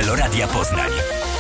Halo Radia Poznań.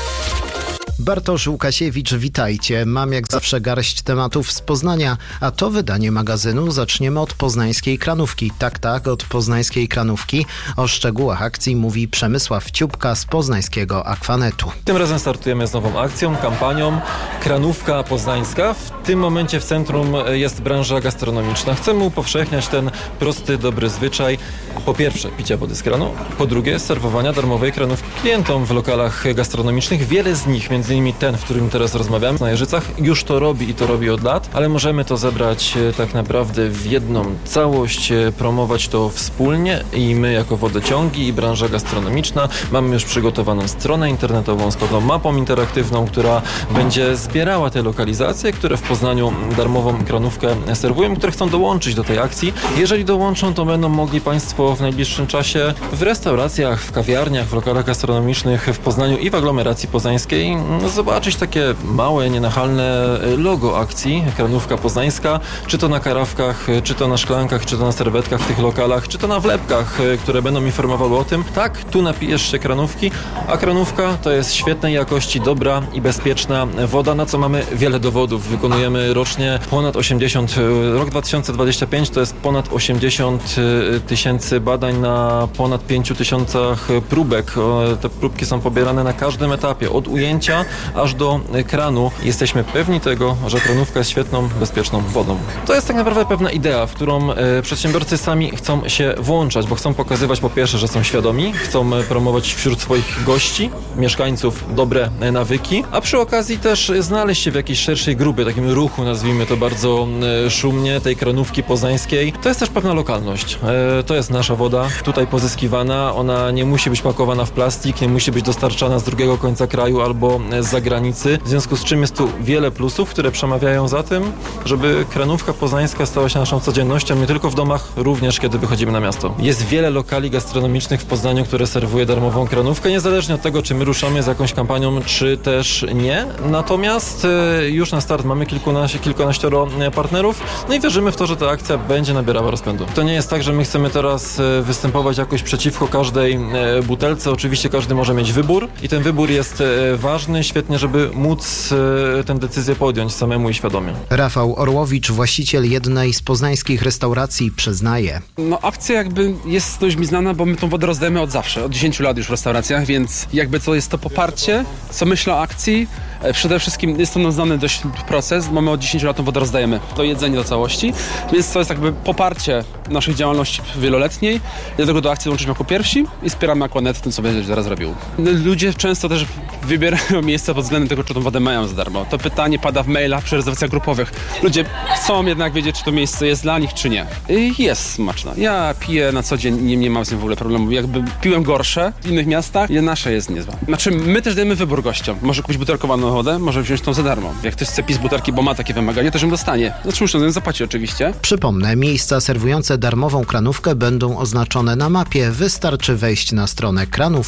Bartosz Łukasiewicz, witajcie. Mam jak zawsze garść tematów z Poznania, a to wydanie magazynu zaczniemy od poznańskiej Kranówki. Tak, od poznańskiej Kranówki. O szczegółach akcji mówi Przemysław Ciupka z poznańskiego Aquanetu. Tym razem startujemy z nową akcją, kampanią Kranówka Poznańska. W tym momencie w centrum jest branża gastronomiczna. Chcemy upowszechniać ten prosty, dobry zwyczaj. Po pierwsze, picia wody z kranu. Po drugie, serwowania darmowej kranówki klientom w lokalach gastronomicznych. Wiele z nich, między innymi ten, w którym teraz rozmawiamy, na Jeżycach, już to robi i to robi od lat, ale możemy to zebrać tak naprawdę w jedną całość, promować to wspólnie i my jako wodociągi i branża gastronomiczna mamy już przygotowaną stronę internetową z pewną mapą interaktywną, która będzie zbierała te lokalizacje, które w Poznaniu darmową kranówkę serwują, które chcą dołączyć do tej akcji. Jeżeli dołączą, to będą mogli Państwo w najbliższym czasie w restauracjach, w kawiarniach, w lokalach gastronomicznych w Poznaniu i w aglomeracji poznańskiej zobaczyć takie małe, nienachalne logo akcji Kranówka Poznańska, czy to na karawkach, czy to na szklankach, czy to na serwetkach w tych lokalach, czy to na wlepkach, które będą informowały o tym, tak, tu napijesz się kranówki, a kranówka to jest świetnej jakości, dobra i bezpieczna woda, na co mamy wiele dowodów. Wykonujemy rocznie ponad 80, rok 2025 to jest ponad 80 tysięcy badań na ponad 5 tysiącach próbek. Te próbki są pobierane na każdym etapie, od ujęcia aż do kranu. Jesteśmy pewni tego, że kranówka jest świetną, bezpieczną wodą. To jest tak naprawdę pewna idea, w którą przedsiębiorcy sami chcą się włączać, bo chcą pokazywać po pierwsze, że są świadomi, chcą promować wśród swoich gości, mieszkańców dobre nawyki, a przy okazji też znaleźć się w jakiejś szerszej grupie, takim ruchu, nazwijmy to bardzo szumnie, tej kranówki poznańskiej. To jest też pewna lokalność. To jest nasza woda, tutaj pozyskiwana, ona nie musi być pakowana w plastik, nie musi być dostarczana z drugiego końca kraju albo z zagranicy, w związku z czym jest tu wiele plusów, które przemawiają za tym, żeby kranówka poznańska stała się naszą codziennością, nie tylko w domach, również kiedy wychodzimy na miasto. Jest wiele lokali gastronomicznych w Poznaniu, które serwuje darmową kranówkę, niezależnie od tego, czy my ruszamy z jakąś kampanią, czy też nie. Natomiast już na start mamy kilkanaścioro partnerów, no i wierzymy w to, że ta akcja będzie nabierała rozpędu. To nie jest tak, że my chcemy teraz występować jakoś przeciwko każdej butelce. Oczywiście każdy może mieć wybór i ten wybór jest ważny, świetnie, żeby móc tę decyzję podjąć samemu i świadomie. Rafał Orłowicz, właściciel jednej z poznańskich restauracji, przyznaje. No akcja jakby jest dość mi znana, bo my tą wodę rozdajemy od zawsze, od 10 lat już w restauracjach, więc jakby to jest to poparcie, co myślę o akcji. Przede wszystkim jest to nam znany dość proces, mamy od 10 lat tą wodę rozdajemy do jedzenia do całości, więc to jest jakby poparcie naszej działalności wieloletniej. Dlatego do akcji dołączyliśmy jako pierwsi i wspieramy Aquanet w tym, co będzie zaraz robił. Ludzie często też wybierają miejsca pod względem tego, czy tą wodę mają za darmo. To pytanie pada w mailach przy rezerwacjach grupowych. Ludzie chcą jednak wiedzieć, czy to miejsce jest dla nich, czy nie. I jest smaczna. Ja piję na co dzień i nie mam z tym w ogóle problemu. Jakby piłem gorsze w innych miastach, nasze jest niezła. Znaczy, my też dajemy wybór gościom. Może kupić butelkowaną wodę, może wziąć tą za darmo. Jak ktoś chce pić z butelki, bo ma takie wymagania, to ją dostanie. Znaczy, muszę ją zapłacić oczywiście. Przypomnę, miejsca serwujące darmową kranówkę będą oznaczone na mapie. Wystarczy wejść na stronę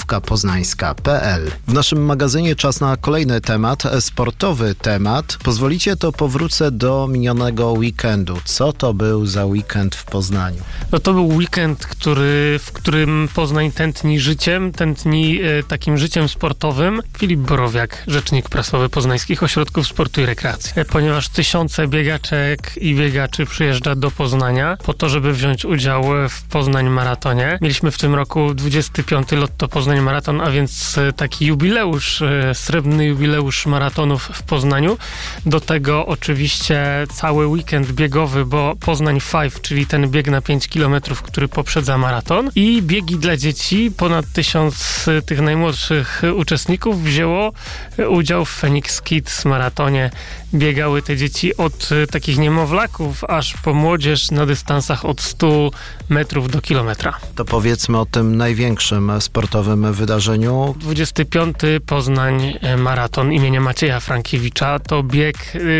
kranówkapoznańska.pl. W naszym magazynie czas na kolejny temat, sportowy temat. Pozwolicie, to powrócę do minionego weekendu. Co to był za weekend w Poznaniu? No to był weekend, w którym Poznań tętni życiem, takim życiem sportowym. Filip Borowiak, rzecznik prasowy Poznańskich Ośrodków Sportu i Rekreacji. Ponieważ tysiące biegaczek i biegaczy przyjeżdża do Poznania po to, żeby wziąć udział w Poznań Maratonie. Mieliśmy w tym roku 25. Lotto Poznań Maraton, a więc taki jubileusz, srebrny jubileusz maratonów w Poznaniu. Do tego oczywiście cały weekend biegowy, bo Poznań 5, czyli ten bieg na 5 km, który poprzedza maraton, i biegi dla dzieci. Ponad 1000 tych najmłodszych uczestników wzięło udział w Phoenix Kids maratonie. Biegały te dzieci od takich niemowlaków aż po młodzież na dystansach od 100 metrów do kilometra. To powiedzmy o tym największym sportowym wydarzeniu. 25. Poznań Maraton imienia Macieja Frankiewicza to bieg,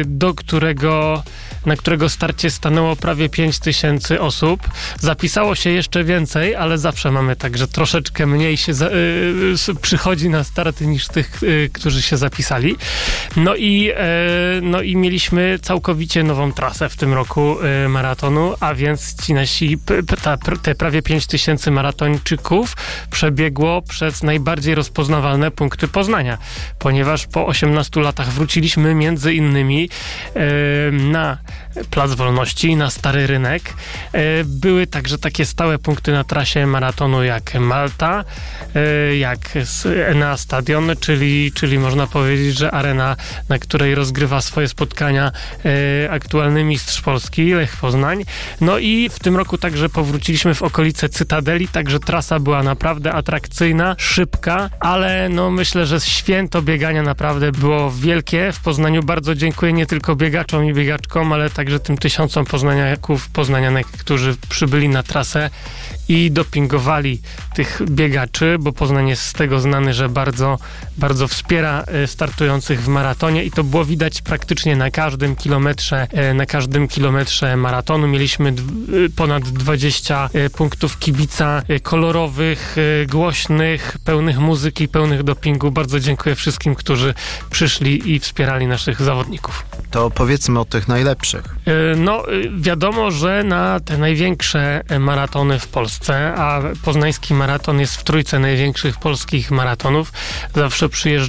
na którego starcie stanęło prawie 5000 osób. Zapisało się jeszcze więcej, ale zawsze mamy tak, że troszeczkę mniej się przychodzi na starty niż tych, którzy się zapisali. No i No i mieliśmy całkowicie nową trasę w tym roku maratonu, a więc ci nasi, te prawie 5000 maratończyków przebiegło przez najbardziej rozpoznawalne punkty Poznania, ponieważ po 18 latach wróciliśmy między innymi na Plac Wolności, na Stary Rynek. Były także takie stałe punkty na trasie maratonu jak Malta, jak Enea Stadion, czyli można powiedzieć, że arena, na której rozgrywa swoje spotkania aktualny mistrz Polski, Lech Poznań. No i w tym roku także powróciliśmy w okolice Cytadeli, także trasa była naprawdę atrakcyjna, szybka, ale no myślę, że święto biegania naprawdę było wielkie w Poznaniu. Bardzo dziękuję nie tylko biegaczom i biegaczkom, ale także tym tysiącom poznanianek, którzy przybyli na trasę i dopingowali tych biegaczy, bo Poznań jest z tego znany, że bardzo, bardzo wspiera startujących w maratonie i to było widać praktycznie na każdym kilometrze maratonu. Mieliśmy ponad 20 punktów kibica kolorowych, głośnych, pełnych muzyki, pełnych dopingu. Bardzo dziękuję wszystkim, którzy przyszli i wspierali naszych zawodników. To powiedzmy o tych najlepszych. No, wiadomo, że na te największe maratony w Polsce, a poznański maraton jest w trójce największych polskich maratonów, zawsze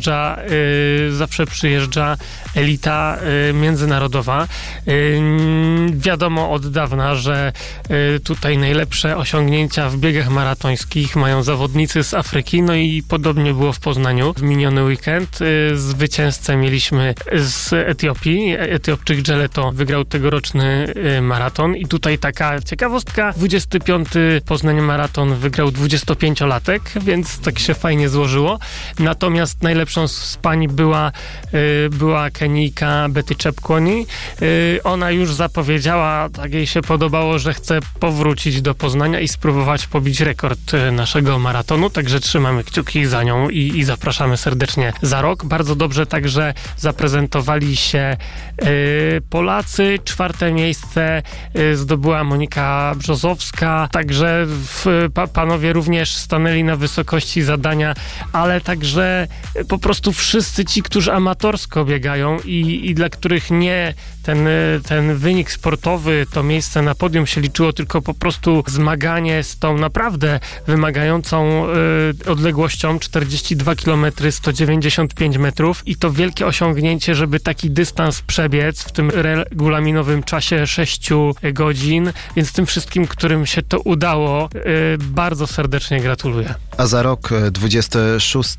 przyjeżdża elita międzynarodowa. Wiadomo od dawna, że tutaj najlepsze osiągnięcia w biegach maratońskich mają zawodnicy z Afryki, no i podobnie było w Poznaniu. W miniony weekend zwycięzcę mieliśmy z Etiopii. Etiopczyk Dżeleto wygrał tegoroczny maraton i tutaj taka ciekawostka, 25. Poznań maraton wygrał 25-latek, więc tak się fajnie złożyło. Natomiast najlepszą z pań była Kenijka Betty Chepkwony. Ona już zapowiedziała, tak jej się podobało, że chce powrócić do Poznania i spróbować pobić rekord naszego maratonu, także trzymamy kciuki za nią i zapraszamy serdecznie za rok. Bardzo dobrze także zaprezentowali się Polacy. 4. miejsce zdobyła Monika Brzozowska, także panowie również stanęli na wysokości zadania, ale także po prostu wszyscy ci, którzy amatorsko biegają i dla których nie ten wynik sportowy, to miejsce na podium się liczyło, tylko po prostu zmaganie z tą naprawdę wymagającą odległością 42 km, 195 metrów i to wielkie osiągnięcie, żeby taki dystans przebiec w tym regulaminowym czasie 6 godzin, więc tym wszystkim, którym się to udało, bardzo serdecznie gratuluję. A za rok 26.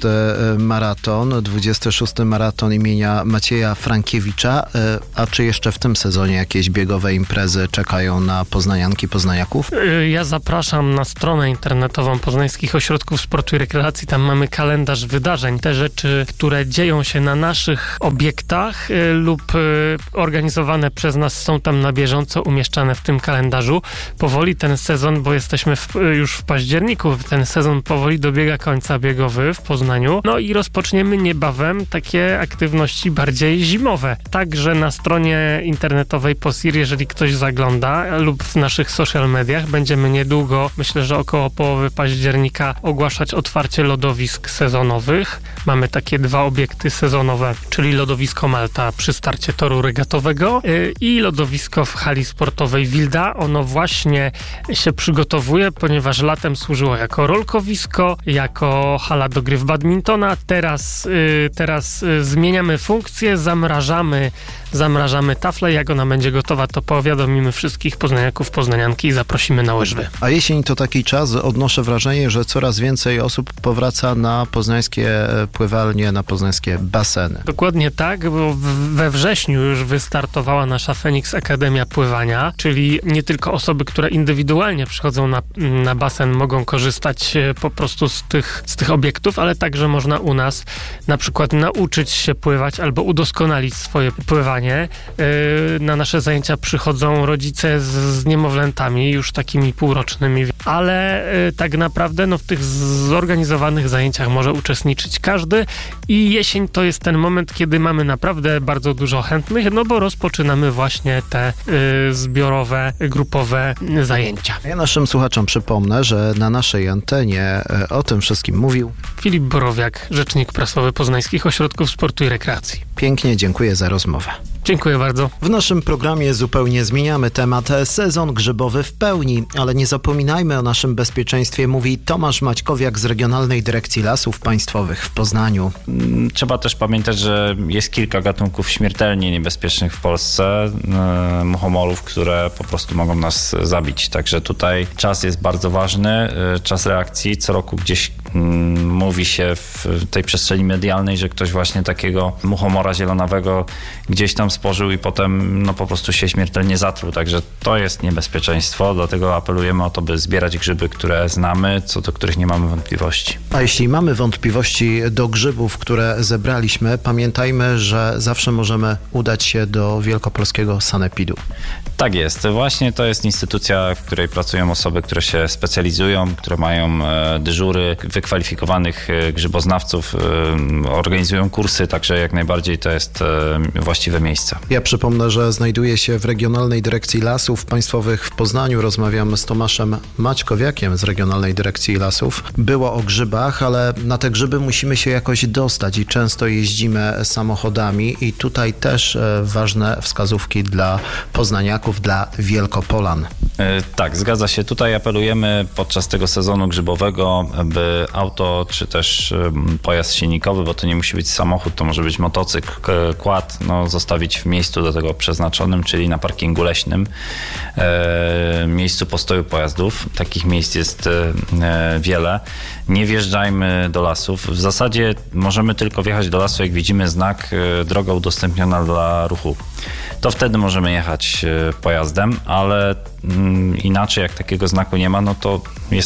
maraton imienia Macieja Frankiewicza. A czy jeszcze w tym sezonie jakieś biegowe imprezy czekają na poznanianki, poznaniaków? Ja zapraszam na stronę internetową Poznańskich Ośrodków Sportu i Rekreacji. Tam mamy kalendarz wydarzeń. Te rzeczy, które dzieją się na naszych obiektach lub organizowane przez nas, są tam na bieżąco umieszczane w tym kalendarzu. Powoli ten sezon, bo jesteśmy już w październiku, ten sezon powoli dobiega końca biegowy w Poznaniu. No i rozpoczniemy niebawem takie aktywności bardziej zimowe. Także na stronie internetowej POSIR, jeżeli ktoś zagląda, lub w naszych social mediach, będziemy niedługo, myślę, że około połowy października, ogłaszać otwarcie lodowisk sezonowych. Mamy takie 2 obiekty sezonowe, czyli lodowisko Malta przy starcie toru regatowego i lodowisko w hali sportowej Wilda. Ono właśnie się przygotowuje, ponieważ latem służyło jako rolkowisko, jako hala do gry w badmintona. Teraz zmieniamy funkcję, zamrażamy taflę. Jak ona będzie gotowa, to powiadomimy wszystkich poznaniaków, poznanianki i zaprosimy na łyżwy. A jesień to taki czas, odnoszę wrażenie, że coraz więcej osób powraca na poznańskie pływalnie, na poznańskie baseny. Dokładnie tak, bo we wrześniu już wystartowała nasza Feniks Akademia Pływania, czyli nie tylko osoby, które indywidualnie przychodzą na basen, mogą korzystać po prostu z tych obiektów, ale także można u nas na przykład nauczyć się pływać albo udoskonalić swoje pływanie. Na nasze zajęcia przychodzą rodzice z niemowlętami, już takimi półrocznymi, ale tak naprawdę w tych zorganizowanych zajęciach może uczestniczyć każdy i jesień to jest ten moment, kiedy mamy naprawdę bardzo dużo chętnych, bo rozpoczynamy właśnie te zbiorowe, grupowe zajęcia. Ja naszym słuchaczom przypomnę, że na naszej antenie o tym wszystkim mówił Filip Borowiak, rzecznik prasowy Poznańskich Ośrodków Sportu i Rekreacji. Pięknie dziękuję za rozmowę. Dziękuję bardzo. W naszym programie zupełnie zmieniamy temat. Sezon grzybowy w pełni, ale nie zapominajmy o naszym bezpieczeństwie, mówi Tomasz Maćkowiak z Regionalnej Dyrekcji Lasów Państwowych w Poznaniu. Trzeba też pamiętać, że jest kilka gatunków śmiertelnie niebezpiecznych w Polsce, muchomorów, które po prostu mogą nas zabić. Także tutaj czas jest bardzo ważny, czas reakcji. Co roku gdzieś mówi się w tej przestrzeni medialnej, że ktoś właśnie takiego muchomora zielonawego gdzieś tam spożył i potem po prostu się śmiertelnie zatruł. Także to jest niebezpieczeństwo, dlatego apelujemy o to, by zbierać grzyby, które znamy, co do których nie mamy wątpliwości. A jeśli mamy wątpliwości do grzybów, które zebraliśmy, pamiętajmy, że zawsze możemy udać się do Wielkopolskiego Sanepidu. Tak jest. Właśnie to jest instytucja, w której pracują osoby, które się specjalizują, które mają dyżury wykwalifikowanych grzyboznawców, organizują kursy, także jak najbardziej to jest właściwe miejsce. Ja przypomnę, że znajduje się w Regionalnej Dyrekcji Lasów Państwowych w Poznaniu. Rozmawiamy z Tomaszem Maćkowiakiem z Regionalnej Dyrekcji Lasów. Było o grzybach, ale na te grzyby musimy się jakoś dostać i często jeździmy samochodami i tutaj też ważne wskazówki dla poznaniaków, dla Wielkopolan. Tak, zgadza się. Tutaj apelujemy podczas tego sezonu grzybowego, by auto czy też pojazd silnikowy, bo to nie musi być samochód, to może być motocykl, quad, zostawić w miejscu do tego przeznaczonym, czyli na parkingu leśnym, miejscu postoju pojazdów. Takich miejsc jest wiele. Nie wjeżdżajmy do lasów. W zasadzie możemy tylko wjechać do lasu, jak widzimy znak droga udostępniona dla ruchu. To wtedy możemy jechać pojazdem, ale inaczej jak takiego znaku nie ma, to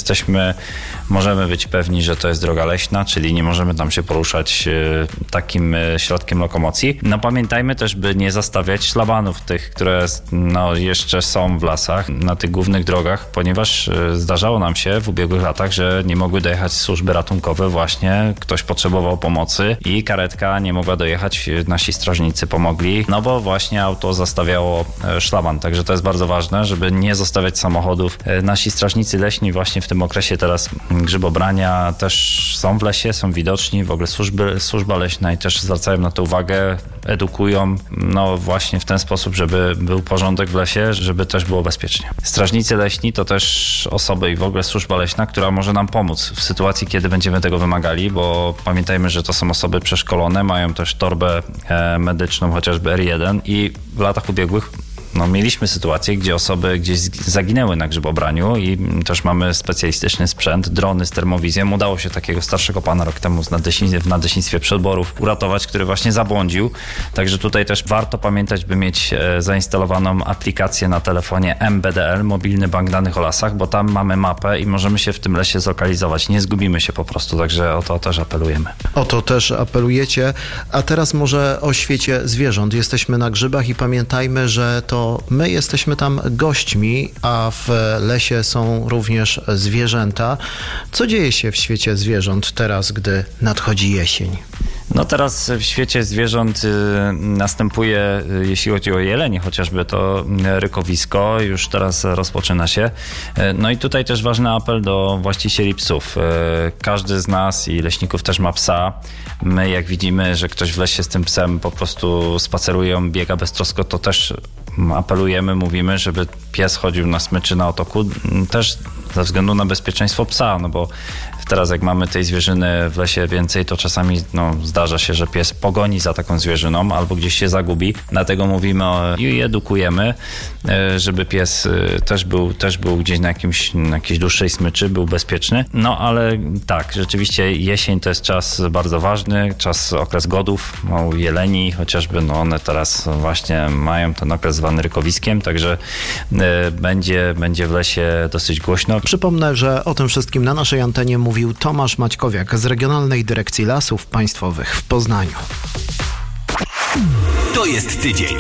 możemy być pewni, że to jest droga leśna, czyli nie możemy tam się poruszać takim środkiem lokomocji. Pamiętajmy też, by nie zastawiać szlabanów tych, które jeszcze są w lasach, na tych głównych drogach, ponieważ zdarzało nam się w ubiegłych latach, że nie mogły dojechać służby ratunkowe, właśnie ktoś potrzebował pomocy i karetka nie mogła dojechać, nasi strażnicy pomogli, bo właśnie auto zastawiało szlaban, także to jest bardzo ważne, żeby nie zostawiać samochodów. Nasi strażnicy leśni właśnie w tym okresie teraz grzybobrania też są w lesie, są widoczni, w ogóle służba leśna i też zwracają na to uwagę, edukują, właśnie w ten sposób, żeby był porządek w lesie, żeby też było bezpiecznie. Strażnicy leśni to też osoby i w ogóle służba leśna, która może nam pomóc w sytuacji, kiedy będziemy tego wymagali, bo pamiętajmy, że to są osoby przeszkolone, mają też torbę medyczną, chociażby R1 i w latach ubiegłych mieliśmy sytuację, gdzie osoby gdzieś zaginęły na grzybobraniu i też mamy specjalistyczny sprzęt, drony z termowizją. Udało się takiego starszego pana rok temu w Nadleśnictwie Przedborów uratować, który właśnie zabłądził. Także tutaj też warto pamiętać, by mieć zainstalowaną aplikację na telefonie MBDL, Mobilny Bank Danych o Lasach, bo tam mamy mapę i możemy się w tym lesie zlokalizować. Nie zgubimy się po prostu, także o to też apelujemy. O to też apelujecie. A teraz może o świecie zwierząt. Jesteśmy na grzybach i pamiętajmy, że to my jesteśmy tam gośćmi, a w lesie są również zwierzęta. Co dzieje się w świecie zwierząt teraz, gdy nadchodzi jesień? Teraz w świecie zwierząt następuje, jeśli chodzi o jelenie, chociażby to rykowisko, już teraz rozpoczyna się. I tutaj też ważny apel do właścicieli psów. Każdy z nas i leśników też ma psa. My jak widzimy, że ktoś w lesie z tym psem po prostu spaceruje, biega beztrosko, to też apelujemy, mówimy, żeby pies chodził na smyczy na otoku, też ze względu na bezpieczeństwo psa, bo teraz jak mamy tej zwierzyny w lesie więcej, to czasami zdarza się, że pies pogoni za taką zwierzyną albo gdzieś się zagubi. Dlatego mówimy i edukujemy, żeby pies też był gdzieś na jakiejś dłuższej smyczy, był bezpieczny. Ale tak, rzeczywiście jesień to jest czas bardzo ważny, okres godów, jeleni chociażby, one teraz właśnie mają ten okres zwany rykowiskiem, także będzie w lesie dosyć głośno. Przypomnę, że o tym wszystkim na naszej antenie mówił Tomasz Maćkowiak z Regionalnej Dyrekcji Lasów Państwowych w Poznaniu. To jest tydzień.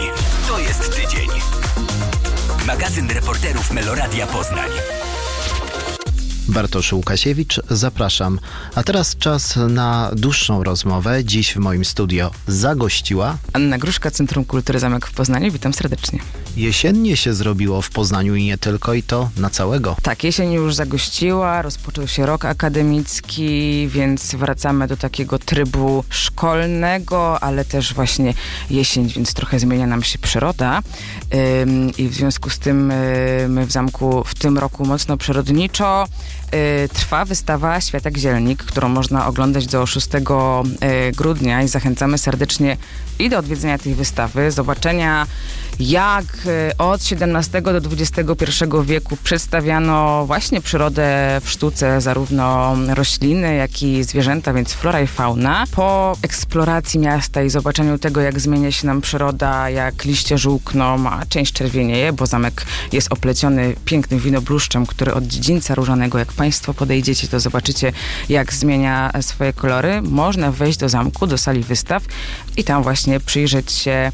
Magazyn reporterów Meloradia Poznań. Bartosz Łukasiewicz, zapraszam. A teraz czas na dłuższą rozmowę. Dziś w moim studio zagościła Anna Gruszka, Centrum Kultury Zamek w Poznaniu. Witam serdecznie. Jesiennie się zrobiło w Poznaniu i nie tylko, i to na całego. Tak, jesień już zagościła, rozpoczął się rok akademicki, więc wracamy do takiego trybu szkolnego, ale też właśnie jesień, więc trochę zmienia nam się przyroda i w związku z tym my w zamku w tym roku mocno przyrodniczo trwa wystawa Światek Zielnik, którą można oglądać do 6 grudnia i zachęcamy serdecznie i do odwiedzenia tej wystawy, zobaczenia jak od XVII do XXI wieku przedstawiano właśnie przyrodę w sztuce, zarówno rośliny, jak i zwierzęta, więc flora i fauna. Po eksploracji miasta i zobaczeniu tego, jak zmienia się nam przyroda, jak liście żółkną, a część czerwienieje, bo zamek jest opleciony pięknym winobluszczem, który od dziedzińca różanego, jak Państwo podejdziecie, to zobaczycie, jak zmienia swoje kolory. Można wejść do zamku, do sali wystaw i tam właśnie przyjrzeć się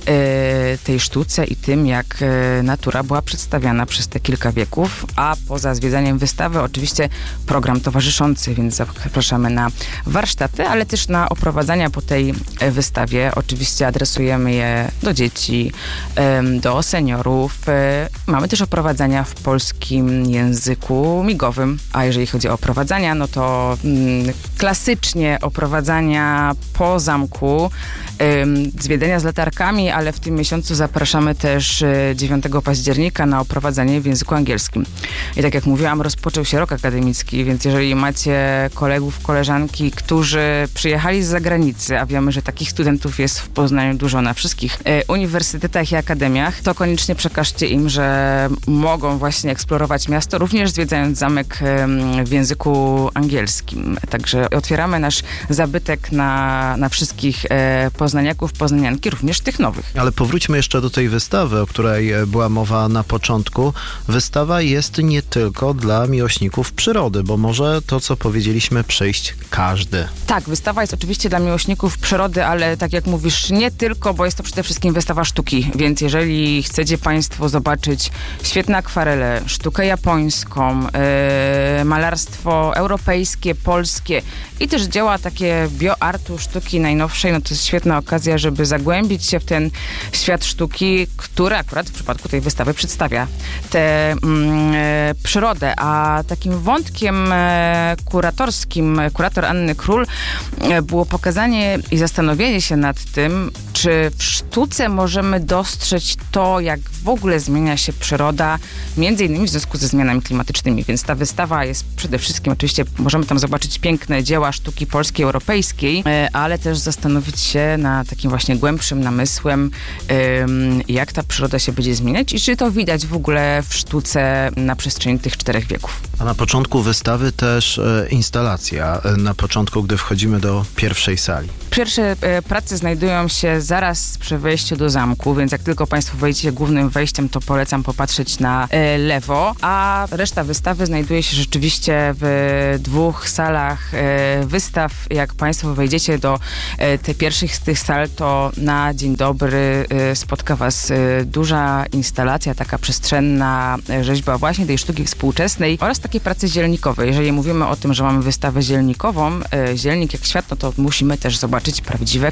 tej sztuce i tym, jak natura była przedstawiana przez te kilka wieków, a poza zwiedzaniem wystawy oczywiście program towarzyszący, więc zapraszamy na warsztaty, ale też na oprowadzania po tej wystawie. Oczywiście adresujemy je do dzieci, do seniorów. Mamy też oprowadzania w polskim języku migowym, a jeżeli chodzi o oprowadzania, no to klasycznie oprowadzania po zamku, zwiedzania z latarkami, ale w tym miesiącu zapraszamy też 9 października na oprowadzanie w języku angielskim. I tak jak mówiłam, rozpoczął się rok akademicki, więc jeżeli macie kolegów, koleżanki, którzy przyjechali z zagranicy, a wiemy, że takich studentów jest w Poznaniu dużo na wszystkich uniwersytetach i akademiach, to koniecznie przekażcie im, że mogą właśnie eksplorować miasto, również zwiedzając zamek w języku angielskim. Także otwieramy nasz zabytek na wszystkich poznaniaków, poznanianki, również tych nowych. Ale powróćmy jeszcze do tej wystawy, o której była mowa na początku. Wystawa jest nie tylko dla miłośników przyrody, bo może to, co powiedzieliśmy, przejść każdy. Tak, wystawa jest oczywiście dla miłośników przyrody, ale tak jak mówisz, nie tylko, bo jest to przede wszystkim wystawa sztuki, więc jeżeli chcecie Państwo zobaczyć świetne akwarele, sztukę japońską, malarstwo europejskie, polskie i też dzieła takie bioartu, sztuki najnowszej, no to jest świetna okazja, żeby zagłębić się w ten świat sztuki, który akurat w przypadku tej wystawy przedstawia tę przyrodę. A takim wątkiem kuratorskim kurator Anny Król było pokazanie i zastanowienie się nad tym, czy w sztuce możemy dostrzec to, jak w ogóle zmienia się przyroda, między innymi w związku ze zmianami klimatycznymi. Więc ta wystawa jest przede wszystkim, oczywiście możemy tam zobaczyć piękne dzieła sztuki polskiej, europejskiej, ale też zastanowić się nad takim właśnie głębszym namysłem, jak ta przyroda się będzie zmieniać i czy to widać w ogóle w sztuce na przestrzeni tych 4 wieków. A na początku wystawy też instalacja, na początku, gdy wchodzimy do pierwszej sali. Pierwsze prace znajdują się zaraz przy wejściu do zamku, więc jak tylko Państwo wejdziecie głównym wejściem, to polecam popatrzeć na lewo, a reszta wystawy znajduje się rzeczywiście w 2 salach wystaw. Jak Państwo wejdziecie do tej pierwszych z tych sal, to na dzień dobry spotka Was duża instalacja, taka przestrzenna rzeźba właśnie tej sztuki współczesnej oraz takie prace zielnikowe. Jeżeli mówimy o tym, że mamy wystawę zielnikową, zielnik jak świat, no to musimy też zobaczyć prawdziwe